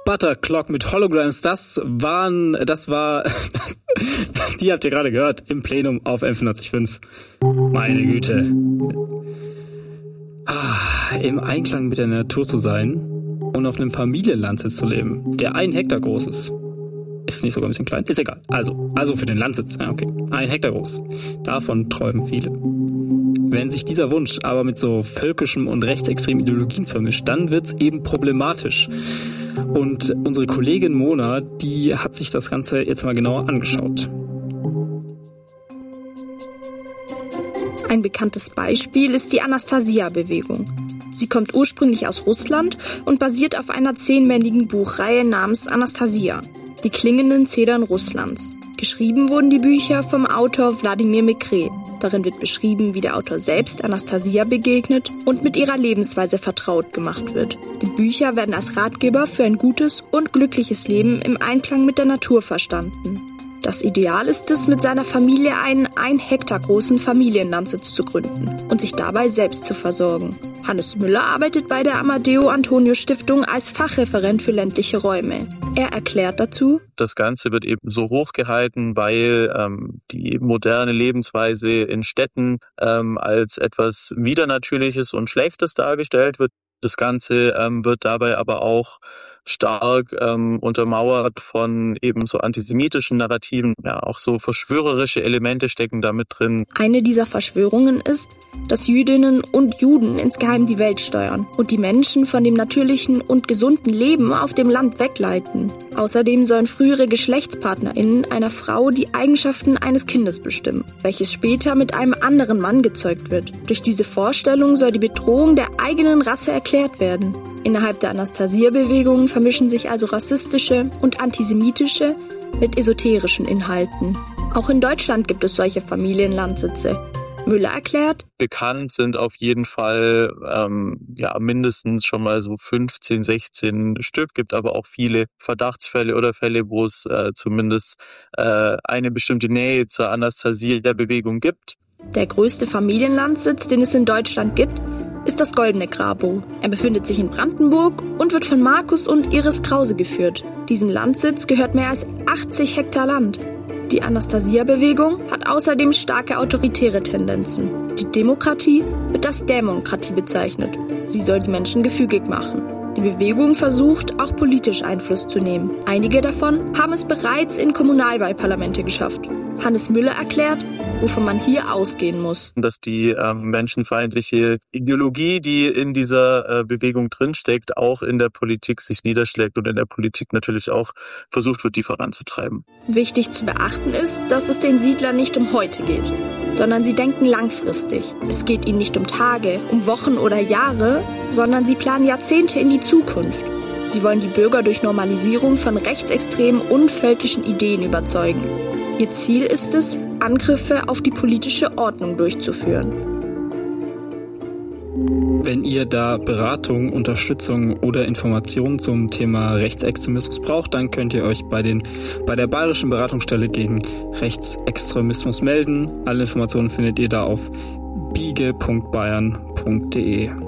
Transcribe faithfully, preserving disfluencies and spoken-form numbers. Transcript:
Butterclock mit Holograms, das waren, das war, das, die habt ihr gerade gehört, im Plenum auf M fünfundneunzig Komma fünf. Meine Güte. Ah, im Einklang mit der Natur zu sein und auf einem Familienlandsitz zu leben, der ein Hektar groß ist. Ist nicht sogar ein bisschen klein? Ist egal. Also, also für den Landsitz. Ja, okay. Ein Hektar groß. Davon träumen viele. Wenn sich dieser Wunsch aber mit so völkischem und rechtsextremen Ideologien vermischt, dann wird's eben problematisch. Und unsere Kollegin Mona, die hat sich das Ganze jetzt mal genauer angeschaut. Ein bekanntes Beispiel ist die Anastasia-Bewegung. Sie kommt ursprünglich aus Russland und basiert auf einer zehnbändigen Buchreihe namens Anastasia, die klingenden Zedern Russlands. Geschrieben wurden die Bücher vom Autor Wladimir Mekre. Darin wird beschrieben, wie der Autor selbst Anastasia begegnet und mit ihrer Lebensweise vertraut gemacht wird. Die Bücher werden als Ratgeber für ein gutes und glückliches Leben im Einklang mit der Natur verstanden. Das Ideal ist es, mit seiner Familie einen ein Hektar großen Familienlandsitz zu gründen und sich dabei selbst zu versorgen. Hannes Müller arbeitet bei der Amadeo-Antonio-Stiftung als Fachreferent für ländliche Räume. Er erklärt dazu: Das Ganze wird eben so hochgehalten, weil ähm, die moderne Lebensweise in Städten ähm, als etwas Widernatürliches und Schlechtes dargestellt wird. Das Ganze ähm, wird dabei aber auch stark ähm, untermauert von eben so antisemitischen Narrativen. Ja, auch so verschwörerische Elemente stecken da mit drin. Eine dieser Verschwörungen ist, dass Jüdinnen und Juden insgeheim die Welt steuern und die Menschen von dem natürlichen und gesunden Leben auf dem Land wegleiten. Außerdem sollen frühere GeschlechtspartnerInnen einer Frau die Eigenschaften eines Kindes bestimmen, welches später mit einem anderen Mann gezeugt wird. Durch diese Vorstellung soll die Bedrohung der eigenen Rasse erklärt werden. Innerhalb der Anastasia-Bewegung vermischen sich also rassistische und antisemitische mit esoterischen Inhalten. Auch in Deutschland gibt es solche Familienlandsitze. Müller erklärt: Bekannt sind auf jeden Fall ähm, ja mindestens schon mal so fünfzehn, sechzehn Stück, gibt aber auch viele Verdachtsfälle oder Fälle, wo es äh, zumindest äh, eine bestimmte Nähe zur Anastasia-Bewegung gibt. Der größte Familienlandsitz, den es in Deutschland gibt, ist das Goldene Grabo. Er befindet sich in Brandenburg und wird von Markus und Iris Krause geführt. Diesem Landsitz gehört mehr als achtzig Hektar Land. Die Anastasia-Bewegung hat außerdem starke autoritäre Tendenzen. Die Demokratie wird als Dämokratie bezeichnet. Sie soll die Menschen gefügig machen. Die Bewegung versucht, auch politisch Einfluss zu nehmen. Einige davon haben es bereits in Kommunalwahlparlamente geschafft. Hannes Müller erklärt, wovon man hier ausgehen muss. Dass die ähm, menschenfeindliche Ideologie, die in dieser äh, Bewegung drinsteckt, auch in der Politik sich niederschlägt und in der Politik natürlich auch versucht wird, die voranzutreiben. Wichtig zu beachten ist, dass es den Siedlern nicht um heute geht, sondern sie denken langfristig. Es geht ihnen nicht um Tage, um Wochen oder Jahre, sondern sie planen Jahrzehnte in die Zukunft. Sie wollen die Bürger durch Normalisierung von rechtsextremen und völkischen Ideen überzeugen. Ihr Ziel ist es, Angriffe auf die politische Ordnung durchzuführen. Wenn ihr da Beratung, Unterstützung oder Informationen zum Thema Rechtsextremismus braucht, dann könnt ihr euch bei, den, bei der Bayerischen Beratungsstelle gegen Rechtsextremismus melden. Alle Informationen findet ihr da auf biege punkt bayern punkt de.